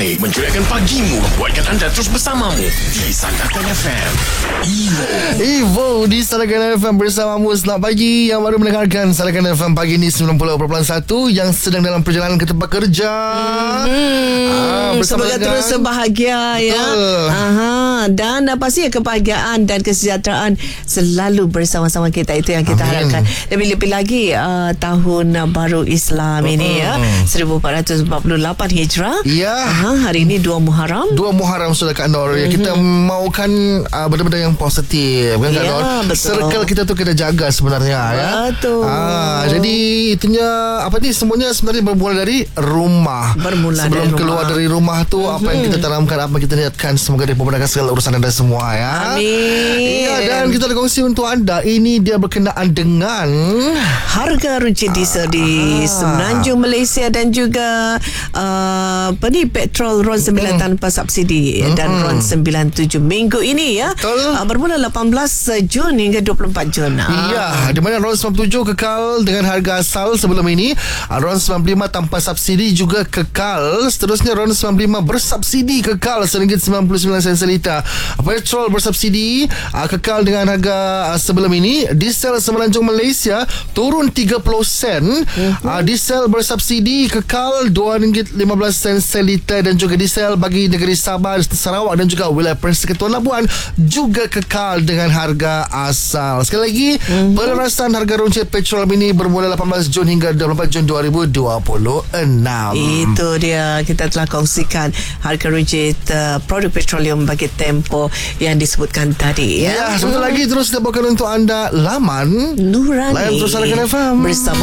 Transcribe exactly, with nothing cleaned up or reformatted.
terbaik menceriakan pagimu, buatkan anda terus bersamamu di Sandakan F M. Evo Evo di Sandakan F M bersamamu. Selamat pagi yang baru mendengarkan Sandakan F M pagi ni sembilan puluh perpuluhan satu yang sedang dalam perjalanan ke tempat kerja. Hmm, ah, semoga dengan... terus bahagia. Betul. Ya. Aha, dan uh, pasti kebahagiaan dan kesejahteraan selalu bersama-sama kita. Itu yang kita Amin. harapkan. Lebih-lebih lagi uh, tahun uh, baru Islam uh-huh. ini ya, seribu empat ratus empat puluh lapan Hijrah. Ya. Aha, hari ini dua Muharram. Dua Muharram sudah Kak Nur. Mm-hmm. Kita maukan uh, benda-benda yang positif kan Kak Ya, Nur. betul. Circle kita tu kena jaga sebenarnya. Betul. Ya. Ah, jadi itunya apa ni semuanya sebenarnya bermula dari rumah. Bermula Sebelum dari keluar rumah. dari rumah tu mm-hmm. apa yang kita tanamkan, apa yang kita niatkan, semoga dipermudahkan segala urusan anda semua ya. Amin. Ya, dan kita ada kongsi untuk anda. Ini dia berkenaan dengan harga runcit diesel di Ah. Semenanjung Malaysia dan juga uh, apa ni petrol RON sembilan mm. tanpa subsidi mm. dan RON sembilan puluh tujuh minggu ini ya. Uh, bermula lapan belas Jun hingga dua puluh empat Jun. Ya, di mana RON sembilan puluh tujuh kekal dengan harga asal sebelum ini. RON sembilan puluh lima tanpa subsidi juga kekal. Seterusnya RON sembilan puluh lima bersubsidi kekal seringgit sembilan puluh sembilan sen seliter. Petrol bersubsidi uh, kekal dengan harga uh, sebelum ini. Diesel Semenanjung Malaysia turun tiga puluh sen. Uh-huh. Uh, diesel bersubsidi kekal dua ringgit lima belas sen seliter dan juga diesel bagi negeri Sabah, Sarawak dan juga wilayah Persekutuan Labuan juga kekal dengan harga asal. Sekali lagi, uh-huh. pelarasan harga runcit petrol ini bermula lapan belas Jun hingga dua puluh empat Jun dua ribu dua puluh enam. Itu dia, kita telah kongsikan harga runcit uh, produk petroleum bagi tempoh yang disebutkan tadi ya. Ya, sebentar hmm. lagi terus kita bawakan untuk anda laman Nurani layan terus Sandakan F M bersama